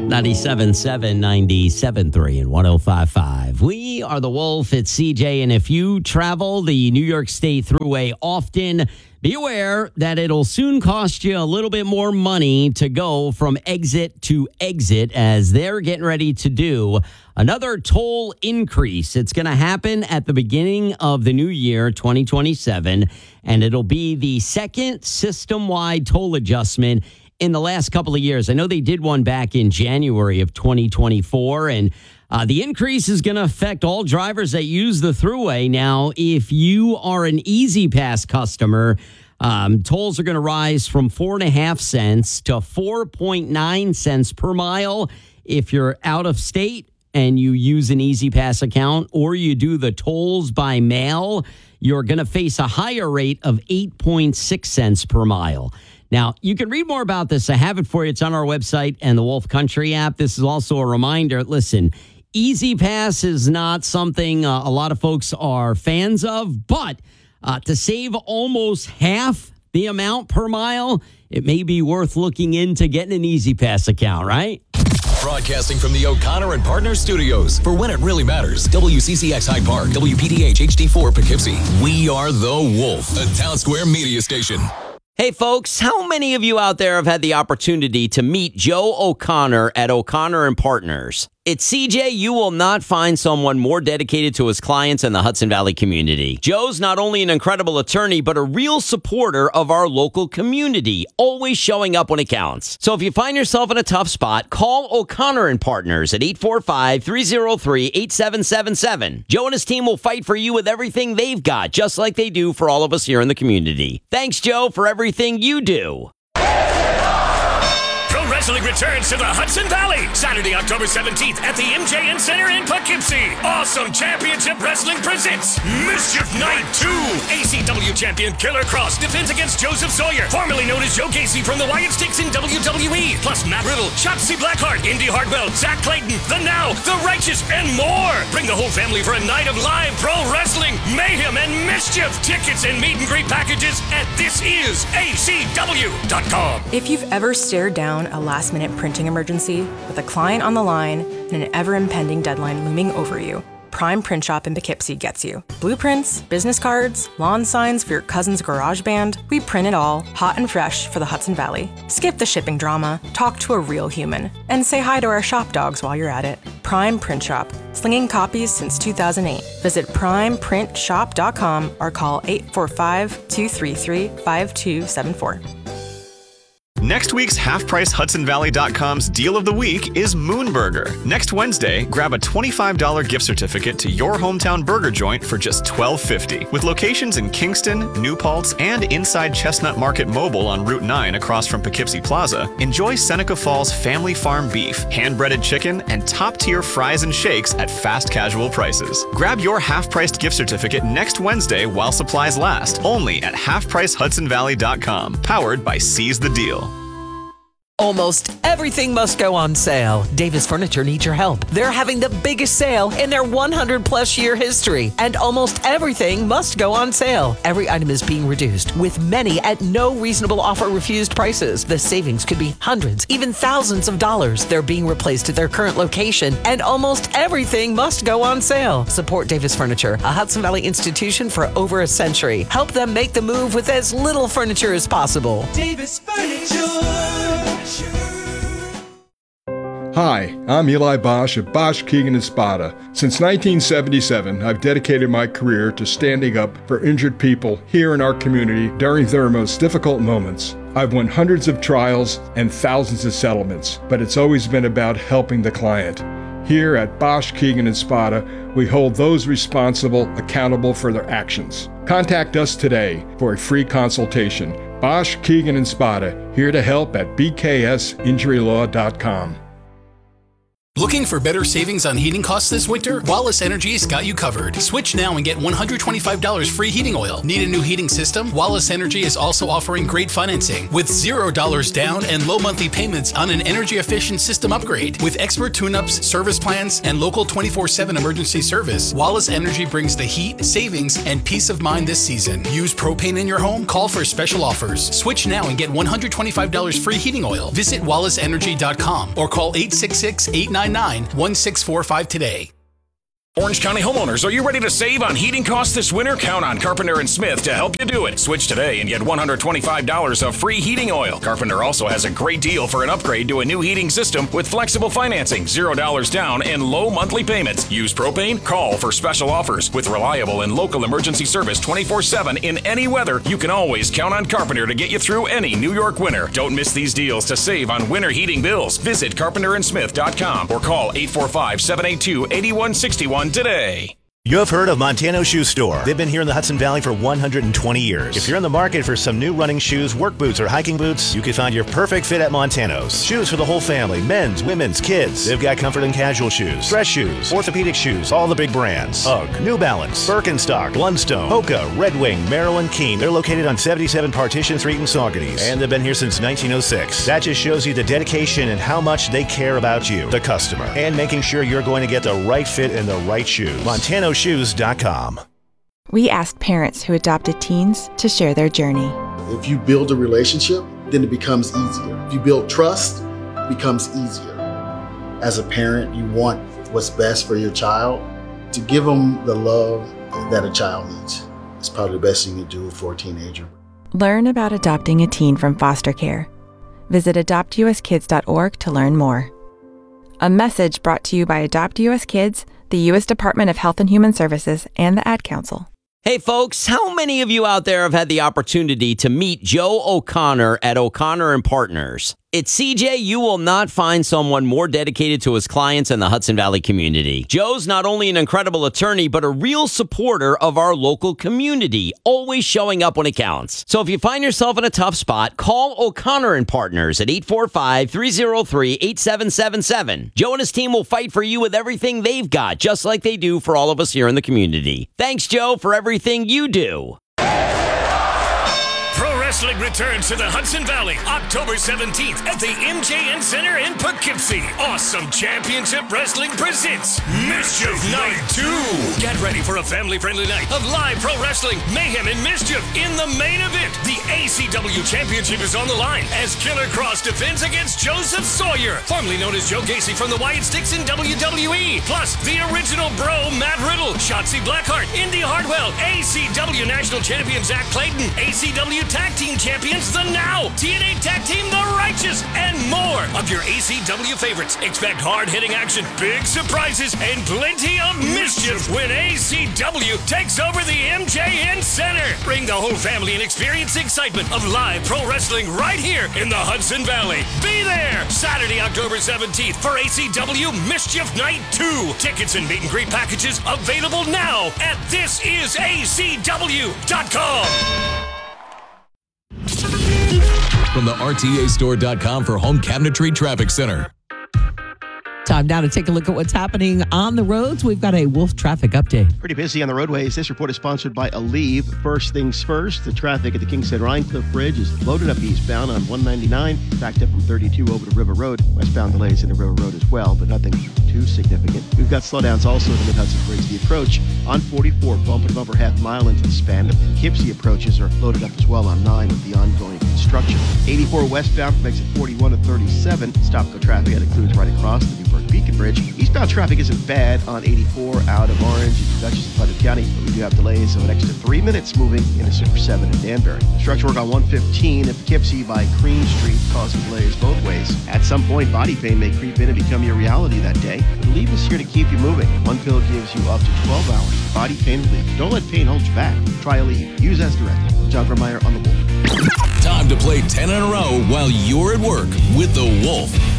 97.7, 97.3, and 105.5. We are the Wolf. It's CJ, and if you travel the New York State Thruway often, be aware that it'll soon cost you a little bit more money to go from exit to exit as they're getting ready to do another toll increase. It's going to happen at the beginning of the new year, 2027, and it'll be the second system-wide toll adjustment in the last couple of years. I know they did one back in January of 2024, and the increase is going to affect all drivers that use the Thruway. Now, if you are an Easy Pass customer, tolls are going to rise from 4.5 cents to 4.9 cents per mile if you're out of state and you use an Easy Pass account, or you do the tolls by mail, you're going to face a higher rate of 8.6 cents per mile. Now, you can read more about this. I have it for you. It's on our website and the Wolf Country app. This is also a reminder. Listen, Easy Pass is not something a lot of folks are fans of, but to save almost half the amount per mile, it may be worth looking into getting an Easy Pass account, right? Broadcasting from the O'Connor and Partners Studios for When It Really Matters. WCCX Hyde Park, WPDH HD4 Poughkeepsie. We are the Wolf, a Town Square media station. Hey, folks, how many of you out there have had the opportunity to meet Joe O'Connor at O'Connor and Partners? At CJ, you will not find someone more dedicated to his clients in the Hudson Valley community. Joe's not only an incredible attorney, but a real supporter of our local community, always showing up when it counts. So if you find yourself in a tough spot, call O'Connor and Partners at 845-303-8777. Joe and his team will fight for you with everything they've got, just like they do for all of us here in the community. Thanks, Joe, for everything you do. Wrestling returns to the Hudson Valley Saturday, October 17th at the MJN Center in Poughkeepsie. Awesome Championship Wrestling presents Mischief Night 2. ACW champion Killer Cross defends against Joseph Sawyer, formerly known as Joe Casey from the Wyatt Sticks in WWE. Plus Matt Riddle, Shotzi Blackheart, Indy Hartwell, Zach Clayton, The Now, The Righteous, and more. Bring the whole family for a night of live pro wrestling, mayhem, and mischief. Tickets and meet and greet packages at thisisacw.com. If you've ever stared down a last-minute printing emergency with a client on the line and an ever-impending deadline looming over you, Prime Print Shop in Poughkeepsie gets you. Blueprints, business cards, lawn signs for your cousin's garage band. We print it all, hot and fresh for the Hudson Valley. Skip the shipping drama, talk to a real human, and say hi to our shop dogs while you're at it. Prime Print Shop, slinging copies since 2008. Visit primeprintshop.com or call 845-233-5274. Next week's HalfPriceHudsonValley.com's Deal of the Week is Moonburger. Next Wednesday, grab a $25 gift certificate to your hometown burger joint for just $12.50. With locations in Kingston, New Paltz, and inside Chestnut Market Mobile on Route 9 across from Poughkeepsie Plaza, enjoy Seneca Falls Family Farm beef, hand-breaded chicken, and top-tier fries and shakes at fast casual prices. Grab your half-priced gift certificate next Wednesday while supplies last, only at HalfPriceHudsonValley.com, powered by Seize the Deal. Almost everything must go on sale. Davis Furniture needs your help. They're having the biggest sale in their 100-plus year history, and almost everything must go on sale. Every item is being reduced, with many at no reasonable offer refused prices. The savings could be hundreds, even thousands of dollars. They're being replaced at their current location, and almost everything must go on sale. Support Davis Furniture, a Hudson Valley institution for over a century. Help them make the move with as little furniture as possible. Davis Furniture. Hi, I'm Eli Bosch of Bosch, Keegan & Spada. Since 1977, I've dedicated my career to standing up for injured people here in our community during their most difficult moments. I've won hundreds of trials and thousands of settlements, but it's always been about helping the client. Here at Bosch, Keegan & Spada, we hold those responsible accountable for their actions. Contact us today for a free consultation. Bosch, Keegan & Spada, here to help at bksinjurylaw.com. Looking for better savings on heating costs this winter? Wallace Energy's got you covered. Switch now and get $125 free heating oil. Need a new heating system? Wallace Energy is also offering great financing with $0 down and low monthly payments on an energy-efficient system upgrade. With expert tune-ups, service plans, and local 24/7 emergency service, Wallace Energy brings the heat, savings, and peace of mind this season. Use propane in your home? Call for special offers. Switch now and get $125 free heating oil. Visit wallaceenergy.com or call 866-899-1645 today. Orange County homeowners, are you ready to save on heating costs this winter? Count on Carpenter & Smith to help you do it. Switch today and get $125 of free heating oil. Carpenter also has a great deal for an upgrade to a new heating system with flexible financing, $0 down, and low monthly payments. Use propane? Call for special offers. With reliable and local emergency service 24/7 in any weather, you can always count on Carpenter to get you through any New York winter. Don't miss these deals to save on winter heating bills. Visit carpenterandsmith.com or call 845-782-8161 today. You have heard of Montano Shoe Store. They've been here in the Hudson Valley for 120 years. If you're in the market for some new running shoes, work boots, or hiking boots, you can find your perfect fit at Montano's. Shoes for the whole family, men's, women's, kids. They've got comfort and casual shoes, dress shoes, orthopedic shoes, all the big brands. UGG, New Balance, Birkenstock, Blundstone, Hoka, Red Wing, Maryland, Keene. They're located on 77 Partition Street in Saugerties, and they've been here since 1906. That just shows you the dedication and how much they care about you, the customer, and making sure you're going to get the right fit and the right shoes. MontanoShoes.com. We asked parents who adopted teens to share their journey. If you build a relationship, then it becomes easier. If you build trust, it becomes easier. As a parent, you want what's best for your child. To give them the love that a child needs is probably the best thing you do for a teenager. Learn about adopting a teen from foster care. Visit adoptuskids.org to learn more. A message brought to you by Adopt US Kids, the U.S. Department of Health and Human Services, and the Ad Council. Hey, folks, how many of you out there have had the opportunity to meet Joe O'Connor at O'Connor & Partners? At CJ, you will not find someone more dedicated to his clients in the Hudson Valley community. Joe's not only an incredible attorney, but a real supporter of our local community, always showing up when it counts. So if you find yourself in a tough spot, call O'Connor & Partners at 845-303-8777. Joe and his team will fight for you with everything they've got, just like they do for all of us here in the community. Thanks, Joe, for everything you do. Wrestling returns to the Hudson Valley October 17th at the MJN Center in Poughkeepsie. Awesome Championship Wrestling presents Mischief Night 2. Get ready for a family-friendly night of live pro wrestling, mayhem, and mischief. In the main event, the ACW Championship is on the line as Killer Cross defends against Joseph Sawyer, formerly known as Joe Gacy from the Wyatt Sticks in WWE. Plus, the original bro, Matt Riddle, Shotzi Blackheart, Indy Hartwell, ACW National Champion Zach Clayton, ACW Tag Team Champions, The Now, TNA Tag Team, The Righteous, and more of your ACW favorites. Expect hard-hitting action, big surprises, and plenty of mischief when ACW takes over the MJN Center. Bring the whole family and experience the excitement of live pro wrestling right here in the Hudson Valley. Be there Saturday, October 17th for ACW Mischief Night 2. Tickets and meet and greet packages available now at thisisacw.com. From the RTAstore.com for Home Cabinetry Traffic Center. Time now to take a look at what's happening on the roads. We've got a Wolf traffic update. Pretty busy on the roadways. This report is sponsored by Aleve. First things first, the traffic at the Kingston Rhinecliff Bridge is loaded up eastbound on 199, backed up from 32 over to River Road. Westbound delays in the River Road as well, but nothing too significant. We've got slowdowns also in the Mid-Hudson Bridge. The approach on 44, bumper to bumper half mile into the span. The Poughkeepsie approaches are loaded up as well on 9 with the ongoing construction. 84 westbound from exit 41 to 37. Stop-go traffic that includes right across the Newburgh Beacon Bridge. Eastbound traffic isn't bad on 84 out of Orange into Dutchess and Putnam County, but we do have delays of an extra 3 minutes moving into Super 7 in Danbury. Construction work on 115 at Poughkeepsie by Cream Street causing delays both ways. At some point, body pain may creep in and become your reality that day. But Aleve is here to keep you moving. One pill gives you up to 12 hours of body pain relief. Don't let pain hold you back. Try Aleve. Use as directed. John Vermeyer on the Wolf. Time to play 10 in a row while you're at work with the Wolf.